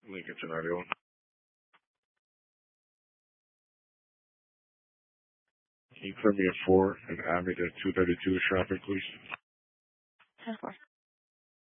Lincoln Scenario. Can you clear me a 4 and add me to 232 traffic, please? 10-4.